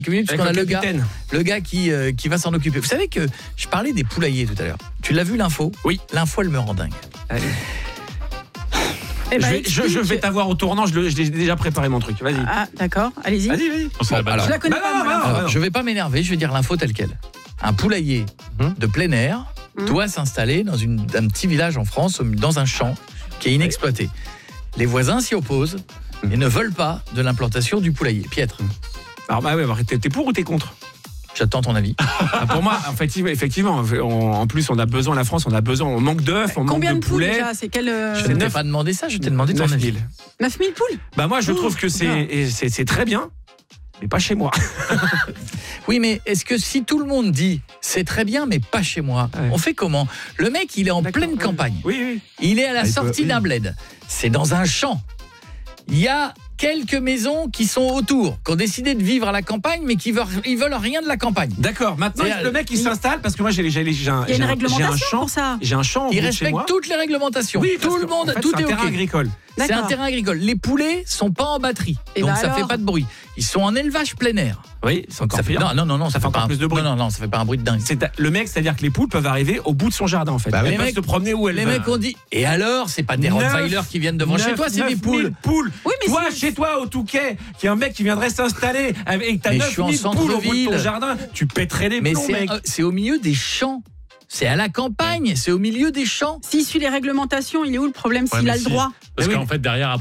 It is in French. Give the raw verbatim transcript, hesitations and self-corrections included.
minutes, parce qu'on a le le gars, capitaine. le gars qui, euh, qui va s'en occuper. Vous savez que je parlais des poulaillers tout à l'heure. Tu l'as vu l'info ? Oui. L'info, elle me rend dingue. Allez. Eh ben, je, vais, je, je vais t'avoir au tournant, je, le, je l'ai déjà préparé mon truc. Vas-y. Ah, d'accord, allez-y. Vas-y, vas-y. Bon, alors, Je la connais Bah, pas, bah, moi, bah, là. bah, alors, non. je vais pas m'énerver, je vais dire l'info telle quelle. Un poulailler Hum. de plein air Hum. doit s'installer dans une, un petit village en France, au- dans un champ qui est inexploité. Les voisins s'y opposent et ne veulent pas de l'implantation du poulailler. Pietre, Alors, bah ouais, bah, t'es, t'es pour ou t'es contre? j'attends ton avis. Ah, pour moi, en fait, effectivement, on- en plus, on a besoin, la France, on a besoin, on manque d'œufs, on manque Combien de de poules poulets. déjà? C'est quel euh, Je ne t'ai neuf- pas demandé ça, je t'ai demandé ton neuf avis. mille. neuf mille poules? Bah moi, je Ouh, trouve que c'est, bien. et c'est, c'est très bien, mais pas chez moi. Oui, mais est-ce que si tout le monde dit c'est très bien, mais pas chez moi, Ouais. on fait comment? Le mec, il est en D'accord, pleine oui. campagne. Oui, oui. Il est à la Ah, il sortie peut- d'un oui. bled. C'est dans un champ. Il y a quelques maisons qui sont autour, qui ont décidé de vivre à la campagne, mais qui veulent, ils veulent rien de la campagne. D'accord. Maintenant, C'est- le mec, il il- s'installe parce que moi, j'ai, j'ai, j'ai, un, Il y a j'ai une un- j'ai un réglementation champ. pour ça. J'ai un champ au Ils bout de chez respectent moi. toutes les réglementations. Oui, tout parce le que, monde, en fait, tout c'est est un terrain ok. agricole. C'est un D'accord. terrain agricole. Les poulets sont pas en batterie, Et donc bah ça alors fait pas de bruit. Ils sont en élevage plein air. Oui, c'est Donc encore ça fait pire. non non non non, ça, Ça fait fait encore pas un- plus de bruit. Non non non, ça fait pas un bruit de dingue. C'est le mec, c'est-à-dire que les poules peuvent arriver au bout de son jardin, en fait. Bah oui. Elles Les peuvent mecs- se promener où elles Les veulent. mecs ont dit et alors, c'est pas des Neuf- Rottweilers qui viennent devant chez toi, c'est des neuf poules. mille poules. Oui, mais toi, si- chez toi, au Touquet, qui est un mec qui viendrait s'installer avec ta Mais je suis en neuf mille poules au bout de ton centre-ville. jardin, tu pèterais les Mais plombs, c'est mec. euh, c'est au milieu des champs. C'est à la campagne, c'est au milieu des champs. S'il suit les réglementations, il est où le problème? Ouais, S'il mais a le si. droit? Parce Eh oui. qu'en fait, derrière,